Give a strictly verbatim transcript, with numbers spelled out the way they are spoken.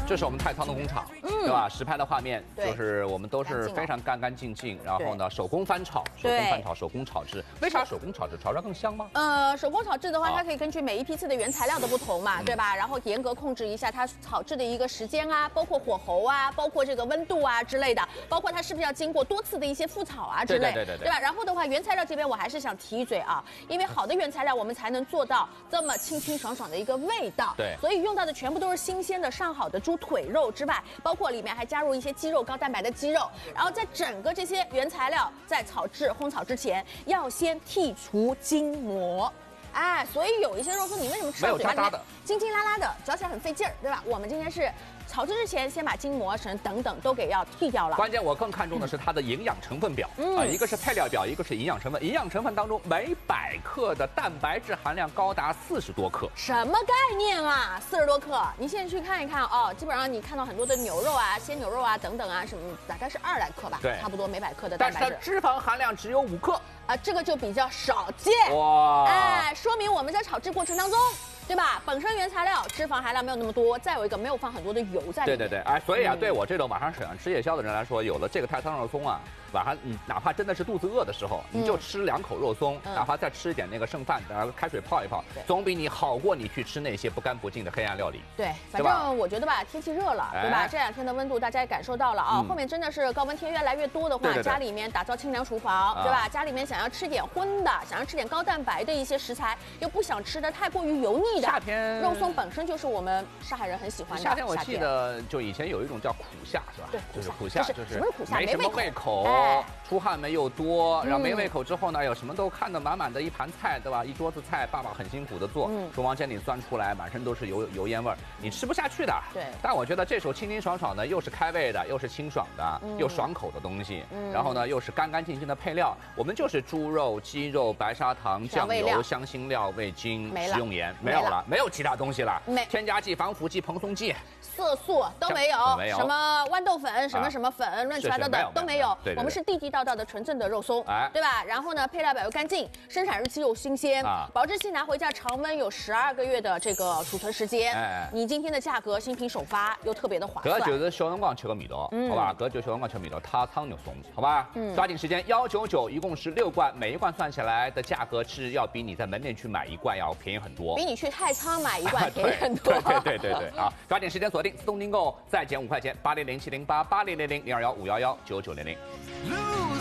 这是我们太仓的工厂，嗯，对吧？实拍的画面就是我们都是非常干干净净，然后呢手工翻炒，手工翻炒，手工炒制。为啥手工炒制炒出来更香吗？ 呃，手工炒制的话，它可以根据每一批次的原材料的不同嘛，对吧？然后严格控制一下它炒制的一个时间啊，包括火候啊，包括这个温度啊之类的，包括它是不是要经过多次的一些复炒啊之类， 对对对对， 对吧？然后的话，原材料这边我还是想提一嘴啊，因为好的原材料我们才能做到这么清清爽爽的一个味道。 对， 所以用到的全部都是新鲜的上好的猪腿肉之外，包括里面还加入一些鸡肉高蛋白的鸡肉，然后在整个这些原材料在炒制烘炒之前，要先剔除筋膜。哎，所以有一些肉松，你为什么吃到嘴巴里面筋筋拉拉的，嚼起来很费劲儿，对吧？我们今天是炒制之前先把筋膜层等等都给要剔掉了。 关键我更看重的是它的营养成分表，嗯、啊，一个是配料表，一个是营养成分。营养成分当中，每百克的蛋白质含量高达四十多克。 什么概念啊？四十多克？你现在去看一看哦，基本上你看到很多的牛肉啊、鲜牛肉啊等等啊，什么大概是二来克吧， 对， 差不多每百克的蛋白质。 但是它脂肪含量只有五克。 啊，这个就比较少见哇！ 哎，说明我们在炒制过程当中，对吧？本身原材料脂肪含量没有那么多，再有一个没有放很多的油在里面。 对对对，哎，所以啊，嗯、对我这种晚上想吃夜宵的人来说，有了这个太仓肉松啊，晚上你哪怕真的是肚子饿的时候，你就吃两口肉松，嗯、哪怕再吃一点那个剩饭，然后开水泡一泡，总比你好过你去吃那些不干不净的黑暗料理。 对，反正我觉得吧，天气热了，对吧？这两天的温度大家也感受到了啊， 嗯、 后面真的是高温天越来越多的话， 对对对， 家里面打造清凉厨房，啊、对吧？家里面想要吃点荤的，想要吃点高蛋白的一些食材，又不想吃的太过于油腻的。 夏天肉松本身就是我们上海人很喜欢的。 夏天我记得就以前有一种叫苦夏，是吧？ 对， 就是苦夏，就是什么是苦夏？ 没什么胃口，哎、出汗没又多，然后没胃口之后呢，有什么都看得满满的一盘菜，对吧？一桌子菜，爸爸很辛苦的做，嗯、厨房间里钻出来，满身都是油油烟味儿，你吃不下去的。 对。 但我觉得这手清清爽爽的，又是开胃的，又是清爽的，嗯、又爽口的东西，嗯、然后呢又是干干净净的配料，我们就是猪肉、鸡肉、白砂糖、酱油、香辛料、味精、食用盐，没有了，没有其他东西了， 没添加剂、防腐剂、蓬松剂。 色素都没有， 没有什么豌豆粉、什么什么粉，乱七八糟的都没有。我们是地地道道的纯正的肉松，对吧？然后呢，配料表又干净，生产日期又新鲜，保质期拿回家常温有十二个月的这个储存时间。你今天的价格新品首发又特别的划算。 这就是小辰光吃个味道，好吧？这就小辰光吃味道，太仓肉松，好吧？抓紧时间，幺九九，一共是六罐，每一罐算起来的价格是要比你在门店去买一罐要便宜很多， 比你去太仓买一罐便宜很多。 对对对对对啊！抓紧时间锁定。自动订购再减五块钱，八零零七零八八零零零零二幺五幺幺九九零零。